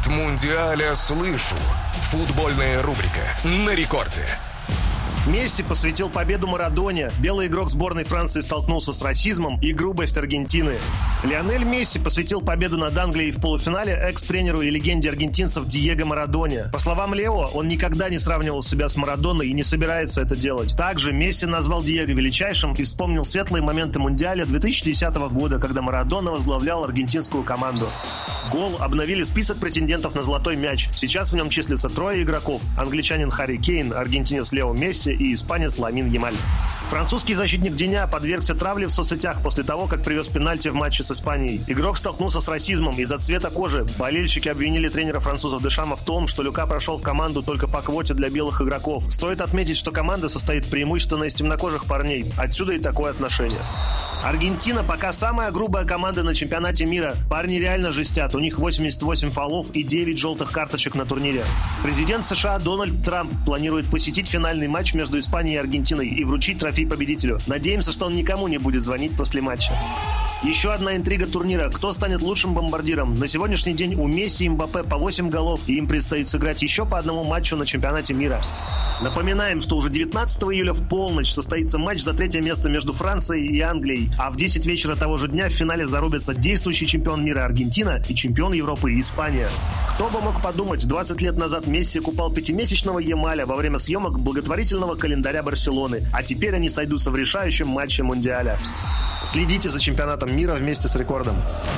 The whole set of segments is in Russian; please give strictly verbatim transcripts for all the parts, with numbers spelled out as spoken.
От Мундиаля слышу. Футбольная рубрика на рекорде. Месси посвятил победу Марадоне. Белый игрок сборной Франции столкнулся с расизмом и грубость Аргентины. Лионель Месси посвятил победу над Англией в полуфинале экс-тренеру и легенде аргентинцев Диего Марадоне. По словам Лео, он никогда не сравнивал себя с Марадоной и не собирается это делать. Также Месси назвал Диего величайшим и вспомнил светлые моменты Мундиаля две тысячи десятого года, когда Марадона возглавлял аргентинскую команду. Гол обновили список претендентов на золотой мяч. Сейчас в нем числится трое игроков: англичанин Харри Кейн, аргентинец Лео Месси и испанец Ламин Ямаль. Французский защитник Диня подвергся травле в соцсетях после того, как привез пенальти в матче с Испанией. Игрок столкнулся с расизмом из-за цвета кожи. Болельщики обвинили тренера французов Дешама в том, что Люка прошел в команду только по квоте для белых игроков. Стоит отметить, что команда состоит преимущественно из темнокожих парней. Отсюда и такое отношение. Аргентина пока самая грубая команда на чемпионате мира. Парни реально жестят. У них восемьдесят восемь фолов и девять желтых карточек на турнире. Президент США Дональд Трамп планирует посетить финальный матч между Испанией и Аргентиной и вручить трофей победителю. Надеемся, что он никому не будет звонить после матча. Еще одна интрига турнира. Кто станет лучшим бомбардиром? На сегодняшний день у Месси и Мбаппе по восемь голов, и им предстоит сыграть еще по одному матчу на чемпионате мира. Напоминаем, что уже девятнадцатого июля в полночь состоится матч за третье место между Францией и Англией, а в десять вечера того же дня в финале зарубятся действующий чемпион мира Аргентина и чемпион Европы Испания. Кто бы мог подумать, двадцать лет назад Месси купал пятимесячного Ямаля во время съемок благотворительного календаря Барселоны, а теперь они сойдутся в решающем матче Мундиаля. Следите за чемпионатом мира вместе с Рекордом.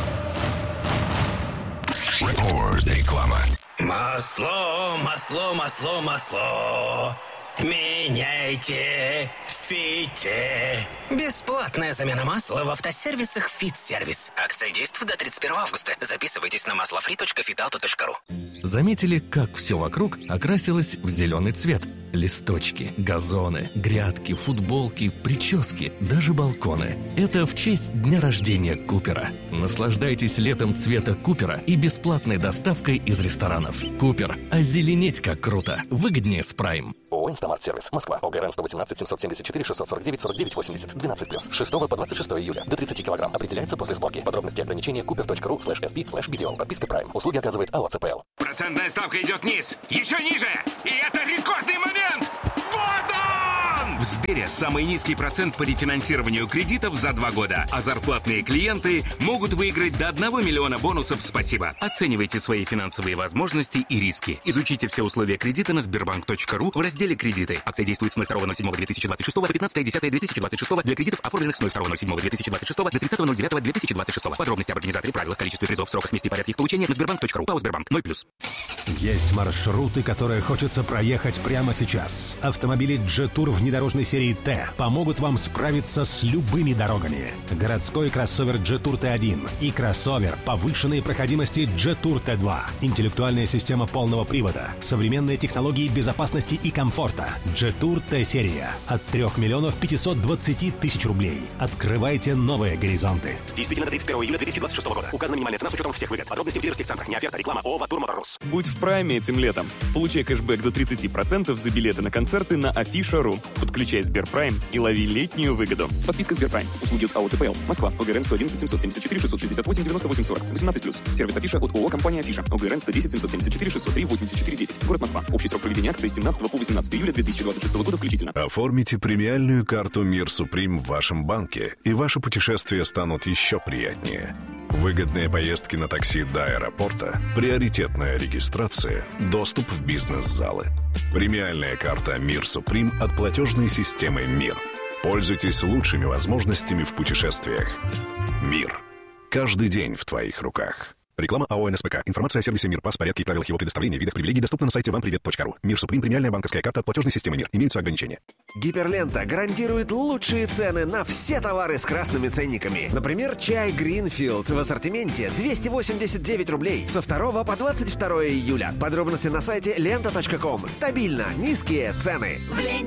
Рекорд. Реклама. Масло, масло, масло, масло. Меняйте, фите. Бесплатная замена масла в автосервисах «Фит-сервис». Акция действует до тридцать первого августа. Записывайтесь на маслофри точка фитауто точка ру. Заметили, как все вокруг окрасилось в зеленый цвет? Листочки, газоны, грядки, футболки, прически, даже балконы. Это в честь дня рождения Купера. Наслаждайтесь летом цвета Купера и бесплатной доставкой из ресторанов. Купер. Озеленеть как круто. Выгоднее с Прайм. ООО «Инстамарт-сервис». Москва. ОГРН сто восемнадцать семьсот семьдесят четыре шестьсот сорок девять сорок девять восемьдесят. двенадцать плюс. шестого по двадцать шестое июля. До тридцати килограмм. Определяется после сборки. Подробности и ограничения купер точка ру слэш эс би слэш видео. Подписка Прайм. Услуги оказывает АО ЦПЛ. Процентная ставка идет вниз. Еще ниже. И это рекордный момент. Вот он! В Сбере самый низкий процент по рефинансированию кредитов за два года. А зарплатные клиенты могут выиграть до одного миллиона бонусов «Спасибо». Оценивайте свои финансовые возможности и риски. Изучите все условия кредита на сбербанк точка ру в разделе «Кредиты». Акция действует с ноль второго ноль седьмого две тысячи двадцать шестого по пятнадцатое десятое две тысячи двадцать шестого для кредитов, оформленных с ноль второго ноль седьмого две тысячи двадцать шестого до тридцатого ноль девятого две тысячи двадцать шестого. Подробности об организаторе, правилах, количестве призов, сроках, месте и порядке их получения на сбербанк точка ру. ПАО «Сбербанк». ноль плюс. Есть маршруты, которые хочется проехать прямо сейчас. Автомобили Jetour внедорожной серии Т помогут вам справиться с любыми дорогами. Городской кроссовер Jetour Т один и кроссовер повышенной проходимости Jetour Т два. Интеллектуальная система полного привода, современные технологии безопасности и комфорта. Jetour Т-серия от трёх миллионов пятисот двадцати тысяч рублей. Открывайте новые горизонты. Действительно до тридцать первого июля две тысячи двадцать шестого года. Указана минимальная цена с учетом всех выгод. Подробности в дилерских центрах. Не оферта, реклама. ООО «Ватур Моторус». Будь в прайме этим летом. Получай кэшбэк до тридцати процентов за билеты на концерты на афиша точка ру. Подключай Сберпрайм и лови летнюю выгоду. Подписка Сберпрайм. Услуги от АО ЦПЛ. Москва. ОГРН сто одиннадцать семьсот семьдесят четыре шестьсот шестьдесят восемь девяносто восемь сорок. восемнадцать плюс. Сервис Афиша от ООО «Компания Афиша». ОГРН сто десять семьсот семьдесят четыре шестьсот три восемьдесят четыре десять. Город Москва. Общий срок проведения акции с семнадцатого по восемнадцатое июля две тысячи двадцать шестого года включительно. Оформите премиальную карту «Мир Суприм» в вашем банке, и ваши путешествия станут еще приятнее. Выгодные поездки на такси до аэропорта, приоритетная регистрация, доступ в бизнес-залы. Премиальная карта «Мир Суприм» от платежной системы «Мир». Пользуйтесь лучшими возможностями в путешествиях. «Мир». Каждый день в твоих руках. Реклама АО «НСПК». Информация о сервисе «Мир Пас», порядке и правилах его предоставления, видах привилегий доступна на сайте вам привет точка ру. «Мир Суприм» — премиальная банковская карта от платежной системы «Мир». Имеются ограничения. Гиперлента гарантирует лучшие цены на все товары с красными ценниками. Например, чай Greenfield в ассортименте двести восемьдесят девять рублей со второго по двадцать второе июля. Подробности на сайте лента точка ком. Стабильно низкие цены.